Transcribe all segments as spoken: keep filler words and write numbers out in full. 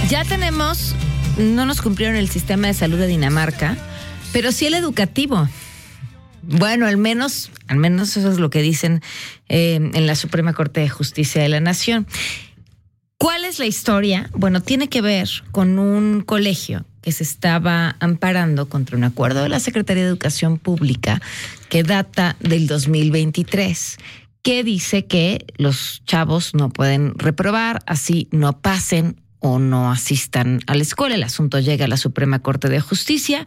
Ya tenemos, no nos cumplieron el sistema de salud de Dinamarca, pero sí el educativo. Bueno, al menos, al menos eso es lo que dicen eh, en la Suprema Corte de Justicia de la Nación. ¿Cuál es la historia? Bueno, tiene que ver con un colegio que se estaba amparando contra un acuerdo de la Secretaría de Educación Pública que data del dos mil veintitrés, que dice que los chavos no pueden reprobar, así no pasen o no asistan a la escuela. El asunto llega a la Suprema Corte de Justicia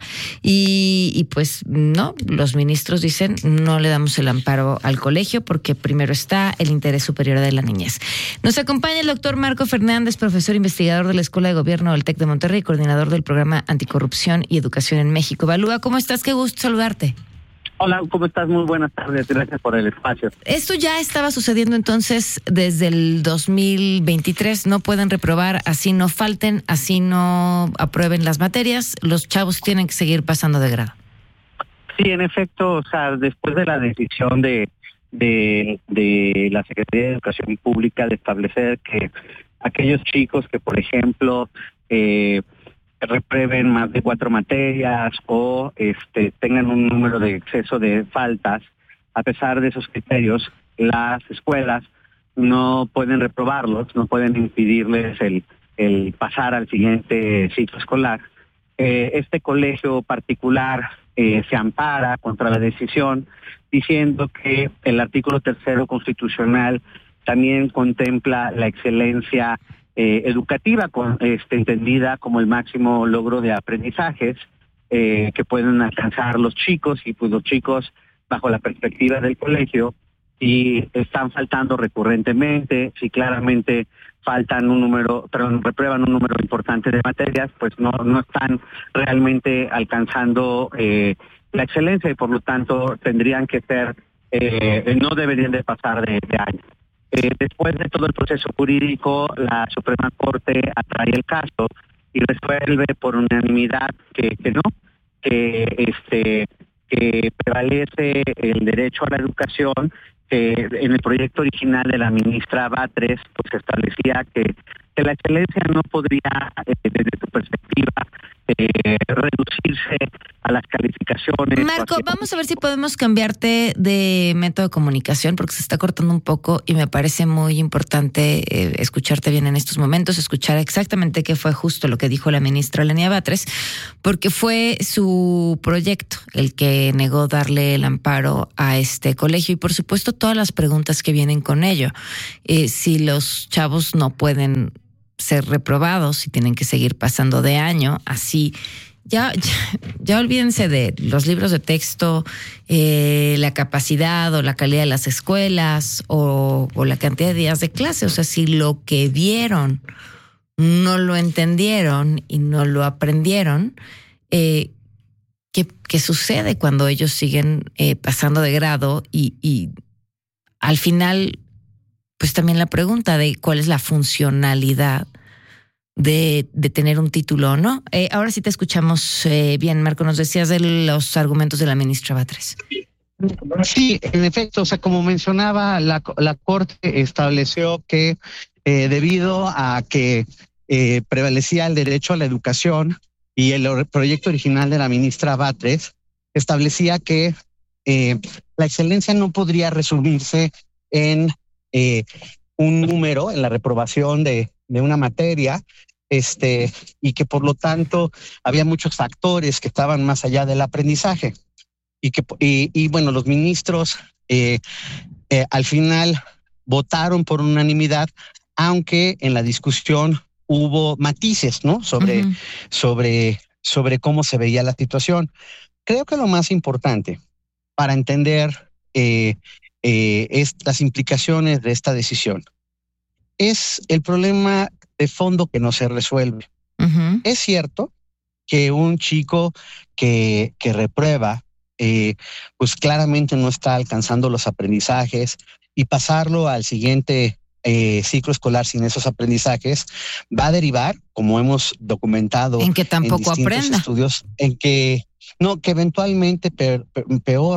y, y pues no, los ministros dicen no le damos el amparo al colegio porque primero está el interés superior de la niñez. Nos acompaña el doctor Marco Fernández, profesor investigador de la Escuela de Gobierno del TEC de Monterrey, coordinador del programa Anticorrupción y Educación en México. Evalúa, ¿cómo estás? Qué gusto saludarte. Hola, ¿cómo estás? Muy buenas tardes, gracias por el espacio. Esto ya estaba sucediendo entonces desde el dos mil veintitrés, no pueden reprobar, así no falten, así no aprueben las materias, los chavos tienen que seguir pasando de grado. Sí, en efecto, o sea, después de la decisión de, de, de la Secretaría de Educación Pública de establecer que aquellos chicos que, por ejemplo, eh, reprueben más de cuatro materias o este tengan un número de exceso de faltas, a pesar de esos criterios, las escuelas no pueden reprobarlos, no pueden impedirles el, el pasar al siguiente ciclo escolar. Eh, este colegio particular eh, se ampara contra la decisión diciendo que el artículo tercero constitucional también contempla la excelencia Eh, educativa, con, este, entendida como el máximo logro de aprendizajes eh, que pueden alcanzar los chicos, y pues los chicos bajo la perspectiva del colegio, y están faltando recurrentemente, si claramente faltan un número, perdón, reprueban un número importante de materias, pues no, no están realmente alcanzando eh, la excelencia y por lo tanto tendrían que ser, eh, no deberían de pasar de, de año. Eh, después de todo el proceso jurídico, la Suprema Corte atrae el caso y resuelve por unanimidad que, que no, que este que prevalece el derecho a la educación, que en el proyecto original de la ministra Batres pues se establecía que, que la excelencia no podría, eh, desde tu perspectiva, eh, reducirse a las calificaciones. Marco, vamos a ver si podemos cambiarte de método de comunicación porque se está cortando un poco y me parece muy importante eh, escucharte bien en estos momentos, escuchar exactamente qué fue justo lo que dijo la ministra Lenia Batres, porque fue su proyecto el que negó darle el amparo a este colegio y por supuesto todas las preguntas que vienen con ello. Eh, si los chavos no pueden ser reprobados y tienen que seguir pasando de año, así ya, ya, ya olvídense de los libros de texto, eh, la capacidad o la calidad de las escuelas o, o la cantidad de días de clase. O sea, si lo que vieron no lo entendieron y no lo aprendieron, eh, ¿qué, qué sucede cuando ellos siguen eh, pasando de grado? Y, y al final, pues también la pregunta de cuál es la funcionalidad de, de tener un título o no. Eh, ahora sí te escuchamos eh, bien, Marco. Nos decías de los argumentos de la ministra Batres. Sí, en efecto, o sea, como mencionaba, la, la Corte estableció que eh, debido a que eh, prevalecía el derecho a la educación y el proyecto original de la ministra Batres establecía que eh, la excelencia no podría resumirse en eh, un número, en la reprobación de, de una materia, este, y que por lo tanto había muchos factores que estaban más allá del aprendizaje. Y que y, y bueno, los ministros eh, eh, al final votaron por unanimidad, aunque en la discusión hubo matices, ¿no? Sobre, uh-huh. sobre, sobre cómo se veía la situación. Creo que lo más importante para entender eh, eh, es las implicaciones de esta decisión es el problema de fondo que no se resuelve. Uh-huh. Es cierto que un chico que, que reprueba Eh, pues claramente no está alcanzando los aprendizajes y pasarlo al siguiente eh, ciclo escolar sin esos aprendizajes va a derivar, como hemos documentado en que tampoco en distintos aprenda. estudios, en que no, que eventualmente peor, peor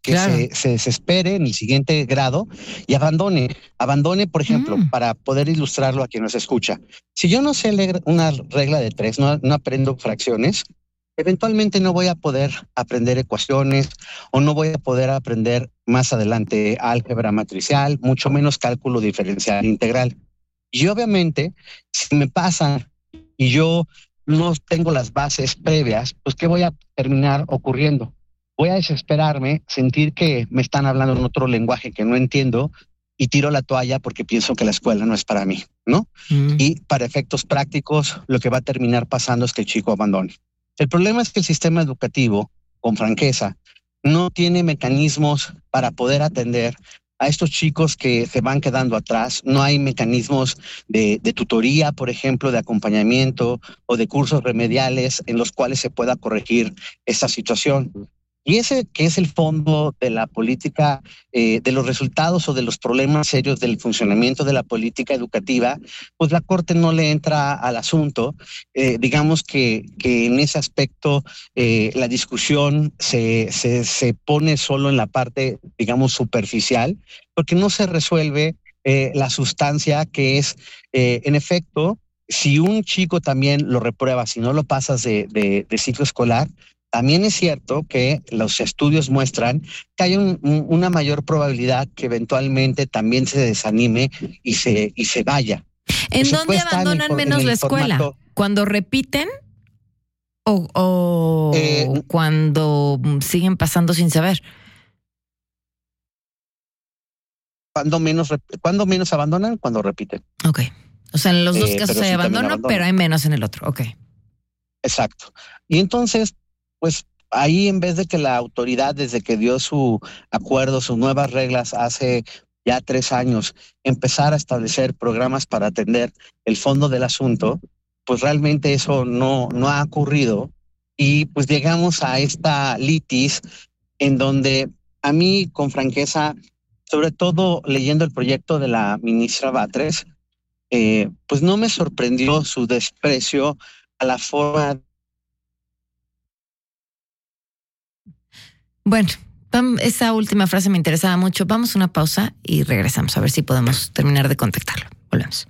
que claro. se, se desespere en el siguiente grado y abandone. Abandone, por ejemplo, mm. para poder ilustrarlo a quien nos escucha. Si yo no sé leer una regla de tres, no, no aprendo fracciones, eventualmente no voy a poder aprender ecuaciones o no voy a poder aprender más adelante álgebra matricial, mucho menos cálculo diferencial integral. Y obviamente, si me pasan y yo no tengo las bases previas, pues ¿qué voy a terminar ocurriendo? Voy a desesperarme, sentir que me están hablando en otro lenguaje que no entiendo y tiro la toalla porque pienso que la escuela no es para mí, ¿no? Mm. Y para efectos prácticos, lo que va a terminar pasando es que el chico abandone. El problema es que el sistema educativo, con franqueza, no tiene mecanismos para poder atender a estos chicos que se van quedando atrás. No hay mecanismos de, de tutoría, por ejemplo, de acompañamiento o de cursos remediales en los cuales se pueda corregir esta situación. Y ese que es el fondo de la política, eh, de los resultados o de los problemas serios del funcionamiento de la política educativa, pues la Corte no le entra al asunto. Eh, digamos que, que en ese aspecto eh, la discusión se, se, se pone solo en la parte, digamos, superficial, porque no se resuelve eh, la sustancia que es, eh, en efecto, si un chico también lo reprueba, si no lo pasas de, de, de ciclo escolar, también es cierto que los estudios muestran que hay un, un, una mayor probabilidad que eventualmente también se desanime y se, y se vaya. ¿En dónde abandonan en el, menos en la escuela? Formato, ¿cuando repiten o, o eh, cuando siguen pasando sin saber? Cuando menos, cuando menos abandonan, cuando repiten. Ok. O sea, en los dos eh, casos hay sí abandono, pero hay menos en el otro. Ok. Exacto. Y entonces, pues ahí en vez de que la autoridad, desde que dio su acuerdo, sus nuevas reglas hace ya tres años, empezar a establecer programas para atender el fondo del asunto, pues realmente eso no, no ha ocurrido. Y pues llegamos a esta litis en donde a mí, con franqueza, sobre todo leyendo el proyecto de la ministra Batres, eh, pues no me sorprendió su desprecio a la forma. Bueno, esa última frase me interesaba mucho. Vamos a una pausa y regresamos a ver si podemos terminar de contactarlo. Volvemos.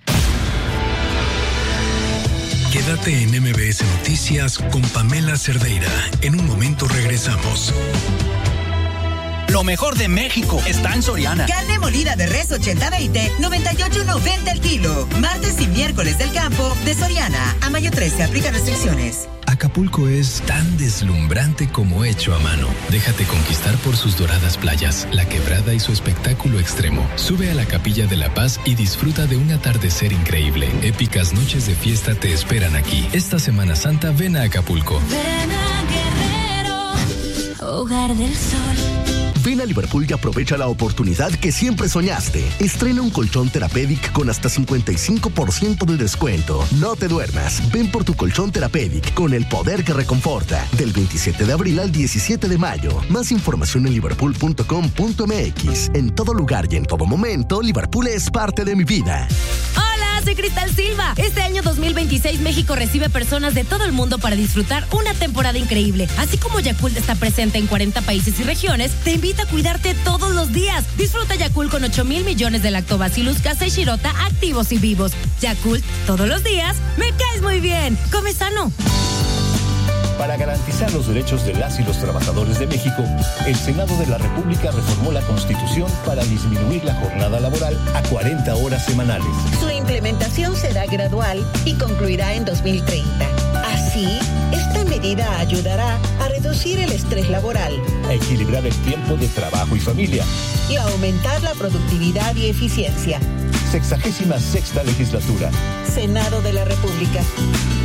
Quédate en M B S Noticias con Pamela Cerdeira. En un momento regresamos. Lo mejor de México está en Soriana. Carne molida de res ochenta veinte, noventa y ocho noventa el kilo. Martes y miércoles del campo de Soriana. A mayo trece, aplica restricciones. Acapulco es tan deslumbrante como hecho a mano. Déjate conquistar por sus doradas playas, la quebrada y su espectáculo extremo. Sube a la Capilla de la Paz y disfruta de un atardecer increíble. Épicas noches de fiesta te esperan aquí. Esta Semana Santa ven a Acapulco. Ven a Guerrero, hogar del sol. Ven a Liverpool y aprovecha la oportunidad que siempre soñaste. Estrena un colchón Therapeutic con hasta cincuenta y cinco por ciento de descuento. No te duermas. Ven por tu colchón Therapeutic con el poder que reconforta. Del veintisiete de abril al diecisiete de mayo. Más información en liverpool punto com punto m x. En todo lugar y en todo momento, Liverpool es parte de mi vida. Hola, soy Cristal Silva. Este año dos mil veintiséis México recibe personas de todo el mundo para disfrutar una temporada increíble. Así como Yakult está presente en cuarenta países y regiones, te invito a cuidarte todos los días. Disfruta Yakult con ocho mil millones de lactobacillus casei shirota activos y vivos. Yakult, todos los días, me caes muy bien. Come sano. Para garantizar los derechos de las y los trabajadores de México, el Senado de la República reformó la Constitución para disminuir la jornada laboral a cuarenta horas semanales. Su implementación será gradual y concluirá en dos mil treinta. Así, esta medida ayudará a reducir el estrés laboral, a equilibrar el tiempo de trabajo y familia y a aumentar la productividad y eficiencia. Sexagésima sexta legislatura. Senado de la República.